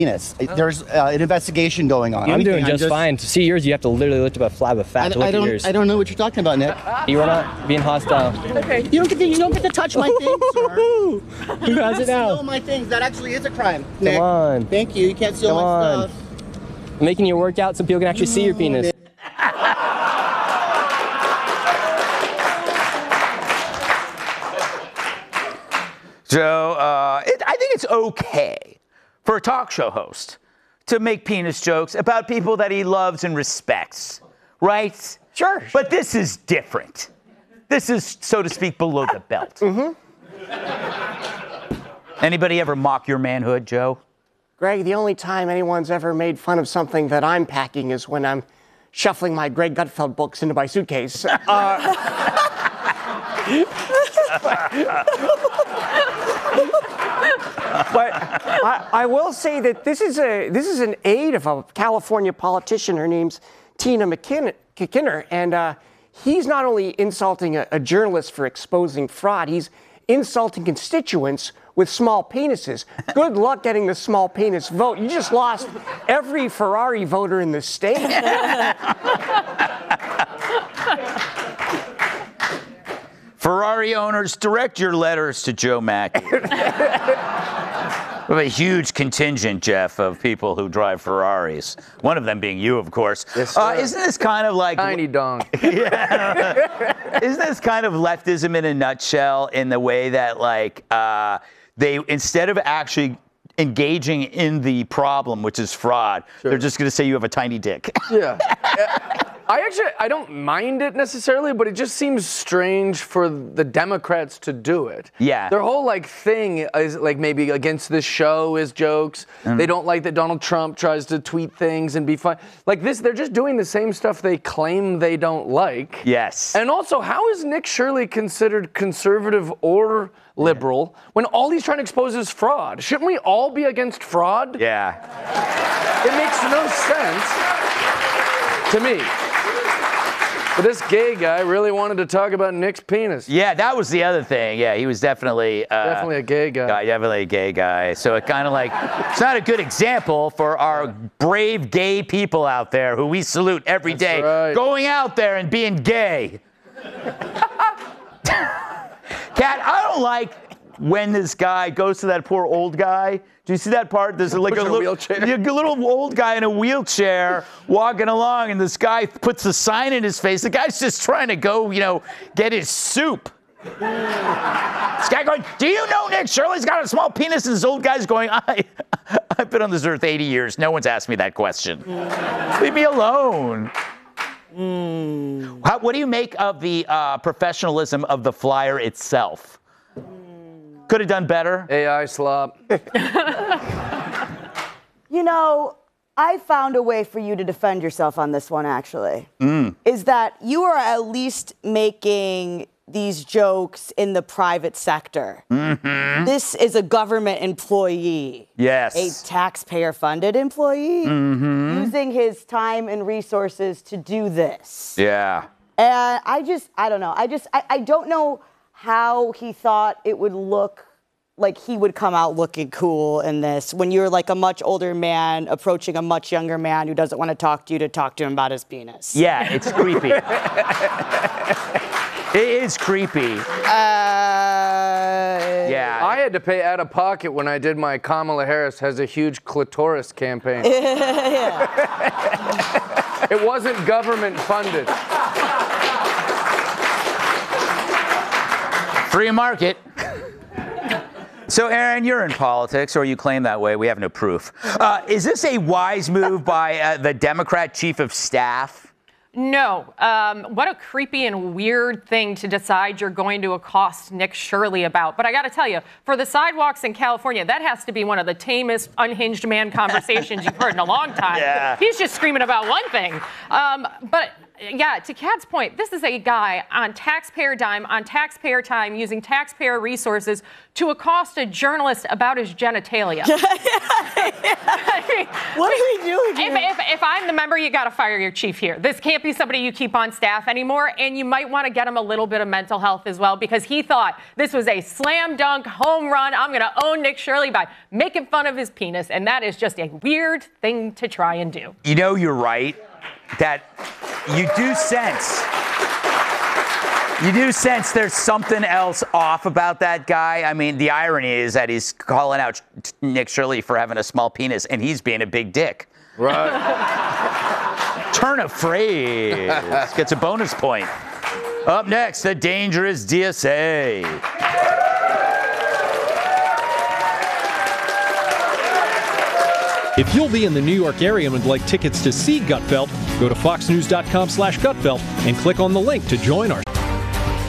penis. There's an investigation going on. I'm doing just fine. To see yours, you have to literally lift up a flab of fat to look at yours. I don't know what you're talking about, Nick. You are not being hostile. Okay. You don't get to touch my things, sir. Who has it now? Steal my things. That actually is a crime, Nick. Come on. Thank you. You can't steal my stuff. I'm making you work out so people can actually see your penis. Nick. Joe, I think it's okay for a talk show host to make penis jokes about people that he loves and respects, right? Sure. But this is different. This is, so to speak, below the belt. Mm-hmm. Anybody ever mock your manhood, Joe? Greg, the only time anyone's ever made fun of something that I'm packing is when I'm shuffling my Greg Gutfeld books into my suitcase. But I will say that this is an aide of a California politician. Her name's Tina McKinnon, and he's not only insulting a journalist for exposing fraud, he's insulting constituents with small penises. Good luck getting the small penis vote. You just lost every Ferrari voter in the state. Ferrari owners, direct your letters to Joe Mackey. We have a huge contingent, Jeff, of people who drive Ferraris. One of them being you, of course. Yes, isn't this kind of like... Tiny dong. Yeah. Isn't this kind of leftism in a nutshell in the way that, like, they, instead of actually engaging in the problem, which is fraud, they're just going to say you have a tiny dick. Yeah. I don't mind it necessarily, but it just seems strange for the Democrats to do it. Yeah. Their whole thing is maybe against this show is jokes. They don't like that Donald Trump tries to tweet things and be fun. Like this, they're just doing the same stuff they claim they don't like. Yes. And also, how is Nick Shirley considered conservative or liberal when all he's trying to expose is fraud? Shouldn't we all be against fraud? Yeah. It makes no sense to me. But this gay guy really wanted to talk about Nick's penis. Yeah, that was the other thing. Yeah, he was definitely... definitely a gay guy. Definitely a gay guy. So it kind of it's not a good example for our brave gay people out there who we salute every day, right. Going out there and being gay. Kat, I don't like when this guy goes to that poor old guy. Do you see that part? There's like a little old guy in a wheelchair walking along, and this guy puts a sign in his face. The guy's just trying to go, get his soup. This guy going, do you know Nick Shirley's got a small penis? And this old guy's going, I've been on this earth 80 years. No one's asked me that question. Leave me alone. What do you make of the professionalism of the flyer itself? Could have done better. AI slop. I found a way for you to defend yourself on this one, actually. Is that you are at least making these jokes in the private sector. Mm-hmm. This is a government employee. Yes. A taxpayer-funded employee using his time and resources to do this. Yeah. And I don't know. I don't know how he thought it would look like he would come out looking cool in this when you're like a much older man approaching a much younger man who doesn't want to talk to him about his penis. Yeah, it's creepy. It is creepy. Yeah. I had to pay out of pocket when I did my Kamala Harris has a huge clitoris campaign. It wasn't government funded. Free market. So, Aaron, you're in politics, or you claim that way. We have no proof. Is this a wise move by the Democrat chief of staff? No. What a creepy and weird thing to decide you're going to accost Nick Shirley about. But I got to tell you, for the sidewalks in California, that has to be one of the tamest, unhinged man conversations you've heard in a long time. Yeah. He's just screaming about one thing. But yeah, to Kat's point, this is a guy on taxpayer dime, on taxpayer time, using taxpayer resources to accost a journalist about his genitalia. What are we doing here? If I'm the member, you got to fire your chief here. This can't be somebody you keep on staff anymore, and you might want to get him a little bit of mental health as well, because he thought this was a slam dunk home run. I'm going to own Nick Shirley by making fun of his penis, and that is just a weird thing to try and do. You know, you're right. That you do sense there's something else off about that guy. I mean, the irony is that he's calling out Nick Shirley for having a small penis, and he's being a big dick. Right. Turn of phrase gets a bonus point. Up next, the dangerous DSA. If you'll be in the New York area and would like tickets to see Gutfeld, go to foxnews.com/Gutfeld and click on the link to join our